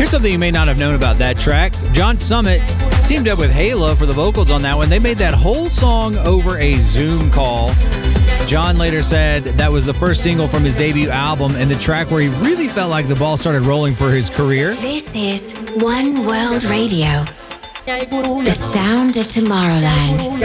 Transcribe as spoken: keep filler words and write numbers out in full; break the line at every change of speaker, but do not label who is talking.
Here's something you may not have known about that track. John Summit teamed up with Hayla for the vocals on that one. They made that whole song over a Zoom call. John later said that was the first single from his debut album and the track where he really felt like the ball started rolling for his career.
This is One World Radio, the sound of Tomorrowland.